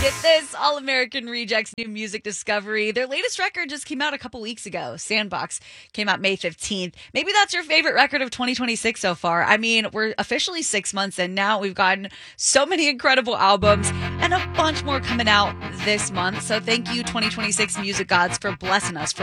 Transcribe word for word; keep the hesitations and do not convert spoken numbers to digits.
Get this, All American Rejects new music discovery. Their latest record just came out a couple weeks ago. Sandbox came out May fifteenth. Maybe that's your favorite record of twenty twenty-six so far. I mean, we're officially six months in now. We've gotten so many incredible albums and a bunch more coming out this month. So thank you, twenty twenty-six music gods, for blessing us for